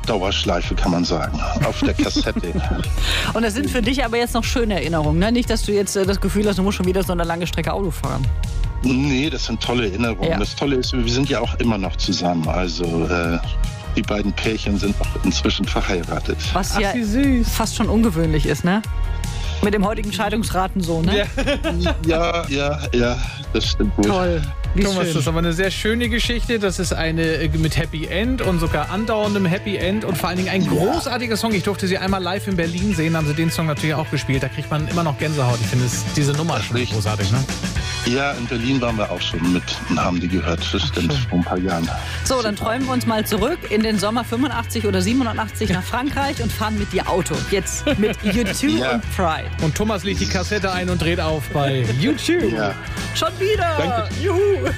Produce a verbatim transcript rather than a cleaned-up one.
Dauerschleife, kann man sagen, auf der Kassette. Und das sind für dich aber jetzt noch schöne Erinnerungen, ne? Nicht, dass du jetzt äh, das Gefühl hast, du musst schon wieder so eine lange Strecke Auto fahren. Nee, das sind tolle Erinnerungen. Ja. Das Tolle ist, wir sind ja auch immer noch zusammen. Also äh, die beiden Pärchen sind auch inzwischen verheiratet. Was Ach, ja wie süß. fast schon ungewöhnlich ist, ne? Mit dem heutigen Scheidungsraten so, ne? Ja, ja, ja, das stimmt wohl. Toll. Wie Thomas, schön. das ist aber eine sehr schöne Geschichte. Das ist eine äh, mit Happy End und sogar andauerndem Happy End und vor allen Dingen ein großartiger Song. Ich durfte sie einmal live in Berlin sehen, haben sie den Song natürlich auch gespielt. Da kriegt man immer noch Gänsehaut. Ich finde es- diese Nummer schon Richtig. großartig, ne? Ja, in Berlin waren wir auch schon mit und haben die gehört. Das stimmt, vor ein paar Jahren. So, dann träumen wir uns mal zurück in den Sommer fünfundachtzig oder siebenundachtzig nach Frankreich und fahren mit dir Auto. Jetzt mit U zwei Ja. und Pride. Und Thomas legt die Kassette ein und dreht auf bei YouTube. Ja. Schon wieder! Danke. Juhu!